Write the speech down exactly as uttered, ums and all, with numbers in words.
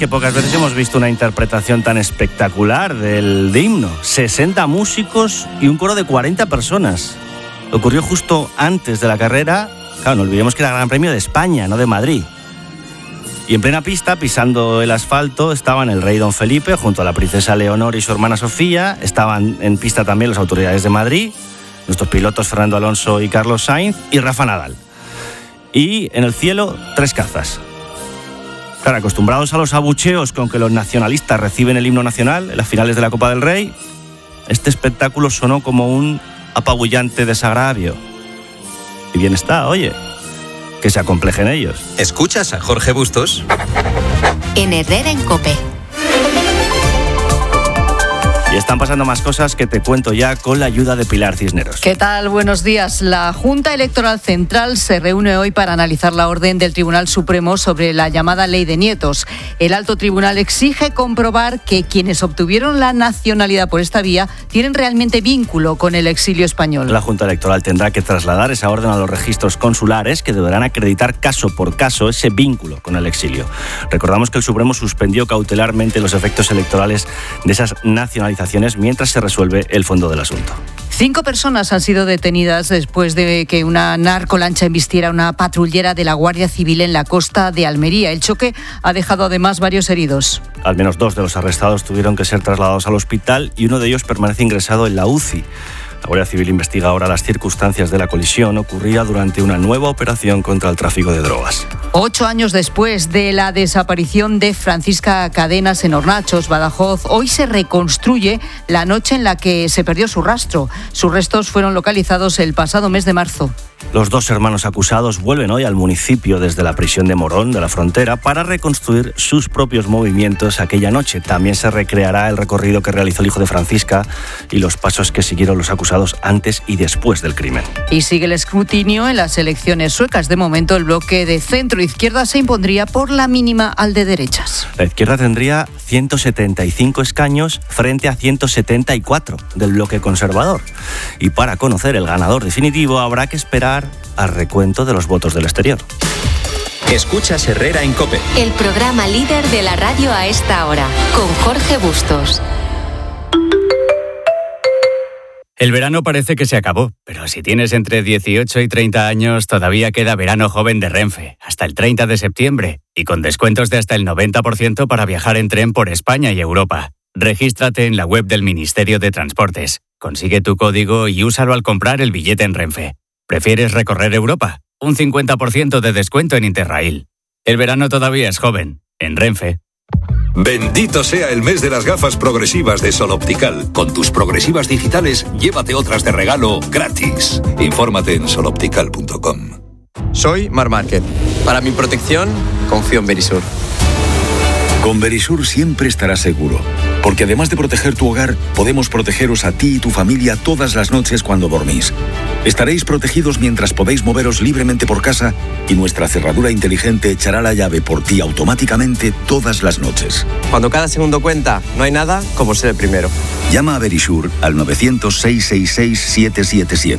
que pocas veces hemos visto una interpretación tan espectacular del de himno. sesenta músicos y un coro de cuarenta personas. Ocurrió justo antes de la carrera. Claro, no olvidemos que era el Gran Premio de España, no de Madrid. Y en plena pista, pisando el asfalto, estaban el rey Don Felipe junto a la princesa Leonor y su hermana Sofía. Estaban en pista también las autoridades de Madrid, nuestros pilotos Fernando Alonso y Carlos Sainz y Rafa Nadal. Y en el cielo, tres cazas. Claro, acostumbrados a los abucheos con que los nacionalistas reciben el himno nacional en las finales de la Copa del Rey, este espectáculo sonó como un apabullante desagravio. Y bien está, oye, que se acomplejen ellos. ¿Escuchas a Jorge Bustos? En Herrera en COPE. Y están pasando más cosas que te cuento ya con la ayuda de Pilar Cisneros. ¿Qué tal? Buenos días. La Junta Electoral Central se reúne hoy para analizar la orden del Tribunal Supremo sobre la llamada Ley de Nietos. El alto tribunal exige comprobar que quienes obtuvieron la nacionalidad por esta vía tienen realmente vínculo con el exilio español. La Junta Electoral tendrá que trasladar esa orden a los registros consulares, que deberán acreditar caso por caso ese vínculo con el exilio. Recordamos que el Supremo suspendió cautelarmente los efectos electorales de esas nacionalizaciones mientras se resuelve el fondo del asunto. Cinco personas han sido detenidas después de que una narcolancha embistiera una patrullera de la Guardia Civil en la costa de Almería. El choque ha dejado además varios heridos. Al menos dos de los arrestados tuvieron que ser trasladados al hospital y uno de ellos permanece ingresado en la U C I. La Guardia Civil investiga ahora las circunstancias de la colisión ocurrida durante una nueva operación contra el tráfico de drogas. Ocho años después de la desaparición de Francisca Cadenas en Hornachos, Badajoz, hoy se reconstruye la noche en la que se perdió su rastro. Sus restos fueron localizados el pasado mes de marzo. Los dos hermanos acusados vuelven hoy al municipio desde la prisión de Morón, de la Frontera, para reconstruir sus propios movimientos aquella noche. También se recreará el recorrido que realizó el hijo de Francisca y los pasos que siguieron los acusados antes y después del crimen. Y sigue el escrutinio en las elecciones suecas. De momento, el bloque de centro-izquierda se impondría por la mínima al de derechas. La izquierda tendría ciento setenta y cinco escaños frente a ciento setenta y cuatro del bloque conservador. Y para conocer el ganador definitivo habrá que esperar al recuento de los votos del exterior. Escuchas Herrera en COPE. El programa líder de la radio a esta hora, con Jorge Bustos. El verano parece que se acabó, pero si tienes entre dieciocho y treinta años, todavía queda verano joven de Renfe, hasta el treinta de septiembre, y con descuentos de hasta el noventa por ciento para viajar en tren por España y Europa. Regístrate en la web del Ministerio de Transportes, consigue tu código y úsalo al comprar el billete en Renfe. ¿Prefieres recorrer Europa? Un cincuenta por ciento de descuento en Interrail. El verano todavía es joven, en Renfe. Bendito sea el mes de las gafas progresivas de Sol Optical. Con tus progresivas digitales, llévate otras de regalo gratis. Infórmate en sol optical punto com. Soy Mar Márquez. Para mi protección, confío en Verisur. Con Verisur siempre estarás seguro, porque además de proteger tu hogar, podemos protegeros a ti y tu familia todas las noches cuando dormís. Estaréis protegidos mientras podéis moveros libremente por casa y nuestra cerradura inteligente echará la llave por ti automáticamente todas las noches. Cuando cada segundo cuenta, no hay nada como ser el primero. Llama a Verisur al novecientos, seiscientos sesenta y seis, setecientos setenta y siete.